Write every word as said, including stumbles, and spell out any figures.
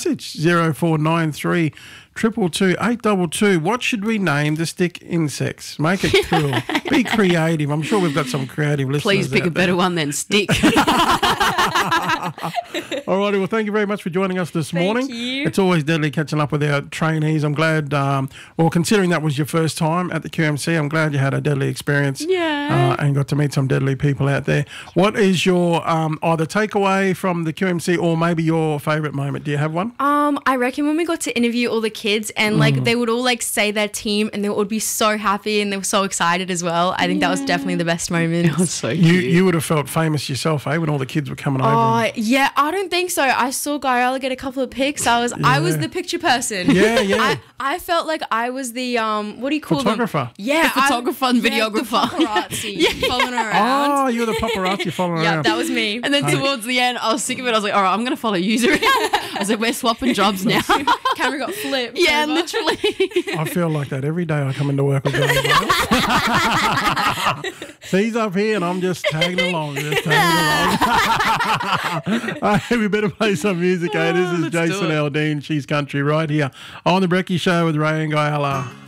message. zero four nine three Triple two eight double two. What should we name the stick insects? Make it cool. Be creative. I'm sure we've got some creative listeners. Please pick out a better there. one than stick. All righty. Well, thank you very much for joining us this Thank morning. you. It's always deadly catching up with our trainees. I'm glad, um, well, considering that was your first time at the Q M C, I'm glad you had a deadly experience. Yeah. Uh, and got to meet some deadly people out there. What is your um, either takeaway from the Q M C or maybe your favourite moment? Do you have one? Um, I reckon when we got to interview all the kids and like Mm. they would all like say their team and they would be so happy and they were so excited as well. I think that was definitely the best moment. That was so cute. You you would have felt famous yourself, eh, when all the kids were coming over. Oh yeah, I don't think so. I saw Gabriella get a couple of pics. I was I was Yeah. the picture person. Yeah, yeah. I, I felt like I was the um what do you call Photographer. them? Yeah, The photographer and yeah, videographer. the paparazzi following her around. Oh, you're the paparazzi following Yeah, around. that was me. And then towards the end, I was sick of it. I was like, all right, I'm going to follow you around. I was like, we're swapping jobs now. Camera got flipped. yeah, over. literally. I feel like that every day I come into work with Johnny. He's up here and I'm just tagging along, just tagging along. All right, we better play some music, eh? This is let's do Jason it. Aldean, She's Country, right here on The Brekkie Show with Ray and Guyala.